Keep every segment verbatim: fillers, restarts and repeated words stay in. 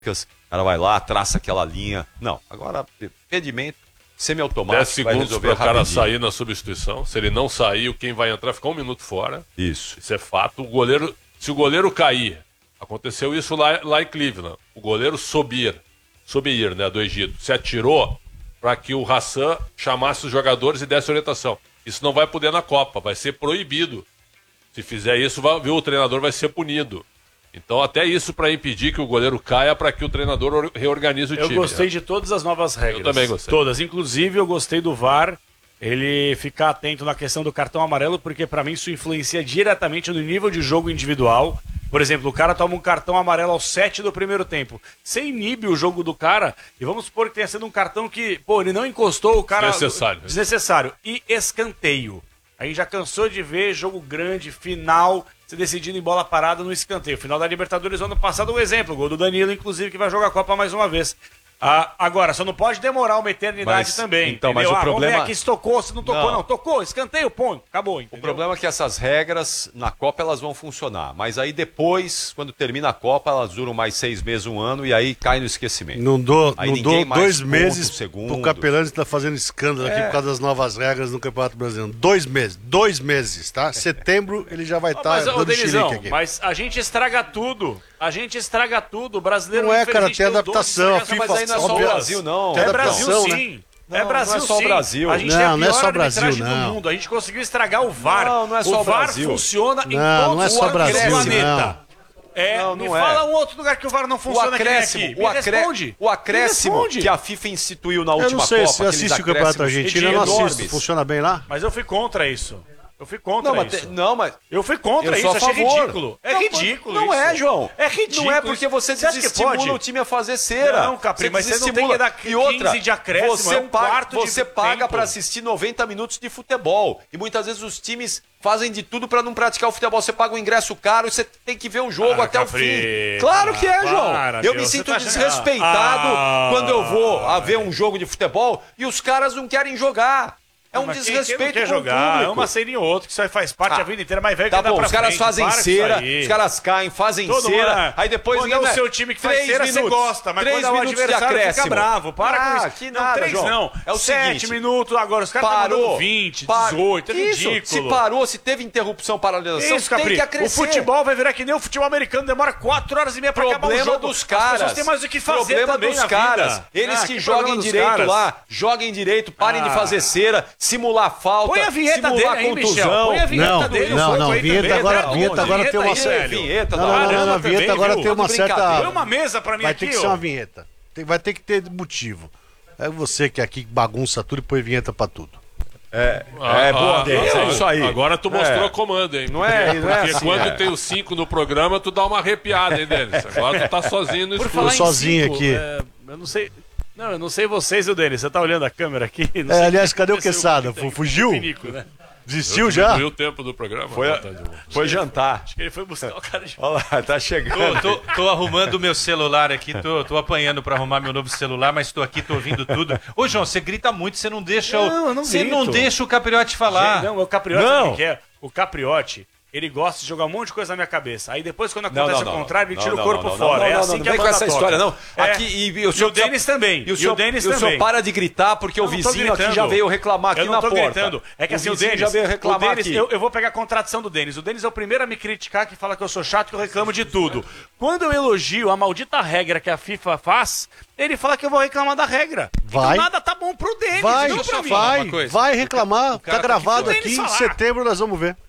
O cara vai lá, traça aquela linha. Não, agora, impedimento semiautomático. dez segundos para o cara sair na substituição. Se ele não sair, quem vai entrar fica um minuto fora. Isso. Isso é fato. O goleiro, se o goleiro cair, aconteceu isso lá, lá em Cleveland. O goleiro Sobir, Sobir, né, do Egito, se atirou para que o Hassan chamasse os jogadores e desse orientação. Isso não vai poder na Copa, vai ser proibido. Se fizer isso, vai, viu, o treinador vai ser punido. Então até isso para impedir que o goleiro caia, para que o treinador reorganize o eu time. Eu gostei né? de todas as novas regras. Eu também gostei. Todas. Inclusive eu gostei do V A R, ele ficar atento na questão do cartão amarelo, porque para mim isso influencia diretamente no nível de jogo individual. Por exemplo, o cara toma um cartão amarelo aos sete do primeiro tempo. Você inibe o jogo do cara, e vamos supor que tenha sido um cartão que, pô, ele não encostou o cara... Desnecessário. Desnecessário. E escanteio. A gente já cansou de ver jogo grande, final, se decidindo em bola parada no escanteio. Final da Libertadores ano passado, um exemplo. O gol do Danilo, inclusive, que vai jogar a Copa mais uma vez. Ah, agora, só não pode demorar uma eternidade mas, também. Então, entendeu? mas o ah, problema... vamos ver aqui se tocou, se não tocou, não. não. Tocou, escanteio, ponto. Acabou, entendeu? O problema é que essas regras, na Copa, elas vão funcionar. Mas aí depois, quando termina a Copa, elas duram mais seis meses, um ano, e aí cai no esquecimento. Não dou, aí não dou dois conta meses segundos. o Capelani está fazendo escândalo aqui É. por causa das novas regras no Campeonato Brasileiro. Dois meses, dois meses, tá? Setembro ele já vai estar Mas, ô, dando Denizão, xilique aqui. mas a gente estraga tudo. A gente estraga tudo. O brasileiro Não é, cara, infelizmente, tem o dom de adaptação, estragar a FIFA essa- Mas aí não é só o óbvio, Brasil, não. tem É Brasil adaptação, sim. né? É Não, Brasil não é só o sim. Brasil. A gente Não, tem a não é pior só o Brasil, arbitragem não. do mundo. A gente conseguiu estragar o V A R. Não, não é só o o V A R Brasil. funciona em Não, todos não é os só o lugares Brasil, do planeta. não. É, Não, me não é. fala um outro lugar que o V A R não O funciona acréscimo, que nem aqui. o, Me acré... responde. o acréscimo Me responde. que a FIFA instituiu na Eu última não sei, Copa. você aqueles assiste o Campeonato acréscimos Argentino, eu não assisto. enormes. Funciona bem lá? Mas eu fui contra isso. Eu fui contra Não, mas, isso. te- não, mas Eu fui contra eu isso, sou a achei favor. ridículo. É Não, ridículo Não isso. é, João. É ridículo. Não é porque você Você acha que desestimula pode? o time a fazer cera. Não, Capri, mas você não tem desestimula. que dar E outra, quinze de acréscimo, você é um paga, quarto de você paga tempo. pra assistir noventa minutos de futebol. E muitas vezes os times fazem de tudo pra não praticar o futebol. Você paga um ingresso caro e você tem que ver o jogo Ah, até Capri, o fim. Claro que é, João. para, eu meu, me você sinto tá desrespeitado Ah, quando eu vou a ver um jogo de futebol e os caras não querem jogar. É um Mas quem- desrespeito quem não quer com o jogar, público. é uma cerinha ou outra, que isso aí faz parte Ah, da vida inteira, mas velho Tá que dá bom, pra os caras frente, fazem para com cera, isso aí. os caras caem, fazem Todo cera, mundo- aí depois... Quando é o né, seu time que faz três cera, você minutos, gosta, mas três quando é o minutos de adversário, fica acréscimo. bravo. Para Ah, com isso. que não, nada, três João. não. É o Sete seguinte, minutos, agora os caras estão Parou, mandando vinte, par- dezoito, é Isso, ridículo. se parou, se teve interrupção, paralisação, Isso, tem Capri. que O acrescer. futebol vai virar que nem o futebol americano, demora quatro horas e meia pra acabar o Problema jogo. dos As caras. pessoas têm mais o que fazer Problema também dos na caras. vida. Eles Ah, que, que joguem problema dos direito caras. lá, joguem direito, parem de Ah. fazer cera, simular falta, Põe a vinheta simular dele aí, Michel. contusão. Põe a vinheta Não, dele. não, um não, pouco aí vinheta também, agora- até vinheta onde? agora tem uma aí, série. velho. Vinheta, Não, não, não, não, não, também, vinheta agora viu? tem uma Tudo brincadeira. certa... Põe uma mesa pra mim Vai aqui, ter que ó. ser uma vinheta. Tem- vai ter que ter motivo. É você que aqui bagunça tudo e põe vinheta pra tudo. É, Ah, é boa, ah, Denis, é ah, isso aí. Agora tu mostrou É. comando, hein? Não é- não é Porque assim, quando é. tem os cinco no programa, tu dá uma arrepiada, hein, Denis? Agora tu tá sozinho no Por estúdio. falar em sozinho cinco, aqui. é, eu não sei. Não, eu não sei vocês, o Denis. Você tá olhando a câmera aqui? Não É, sei aliás, cadê o aconteceu Quesada? com tem- Fugiu? com o Pinico, né? Desistiu já? Viu o tempo do programa? Foi, Ah, tá de boa. foi jantar. Acho que ele foi buscar o cara de Olha lá, tá chegando. Tô, tô, tô arrumando o meu celular aqui, tô, tô apanhando pra arrumar meu novo celular, mas tô aqui, tô ouvindo tudo. Ô, João, você grita muito, você não deixa o. Não, eu não Você grito. não deixa o Capriotti falar. Não, o Capriotti, Não. sabe o que é? O Capriotti, ele gosta de jogar um monte de coisa na minha cabeça. Aí depois, quando acontece Não, não, ao não, contrário, ele não, tira não, o corpo não, não, fora. não, é não, assim não, que a vem com banda essa toca. história, não. É. Aqui, e, e o E senhor o Denis também. E o senhor, Denis e o senhor também. para de gritar porque o Eu não tô vizinho aqui gritando. já veio reclamar aqui eu não na tô porta. gritando. É que assim, o vizinho Denis, já veio o reclamar Denis aqui. eu, eu vou pegar a contradição do Denis. O Denis é o primeiro a me criticar, que fala que eu sou chato, que eu reclamo de tudo. Quando eu elogio a maldita regra que a FIFA faz, ele fala que eu vou reclamar da regra. Vai. Então nada tá bom pro Denis, Vai, não pra mim. vai, uma coisa. vai reclamar. cara Tá tá gravado aqui aqui, fora. em setembro nós vamos ver.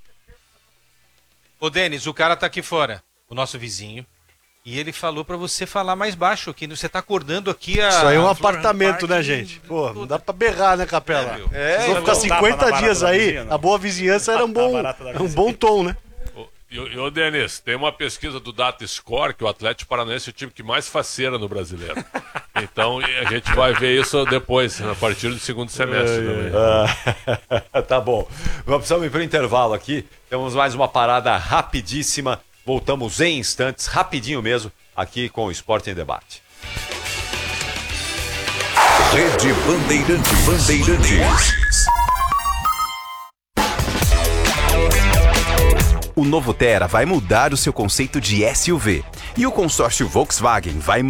Ô, Denis, o cara tá aqui fora, o nosso vizinho. E ele falou pra você falar mais baixo aqui. Você tá acordando aqui a. Isso aí é um a- apartamento, né, parte- gente? Pô, não dá pra berrar, né, Capela? É, meu. É, Vocês vão ficar não dá pra cinquenta dar dias barata da aí, vizinha, não. a boa vizinhança era um bom, barata da é um vizinha. bom tom, né? Ô, E, e ô, Denis, tem uma pesquisa do DataScore que o Atlético Paranaense é o time que mais faz cera no brasileiro. Então a gente vai ver isso depois, a partir do segundo semestre também. Ah, tá bom. Nós precisamos ir para o intervalo aqui. Temos mais uma parada rapidíssima. Voltamos em instantes, rapidinho mesmo, aqui com o Esporte em Debate. Rede Bandeirante Bandeirantes. O novo Tera vai mudar o seu conceito de S U V. E o consórcio Volkswagen vai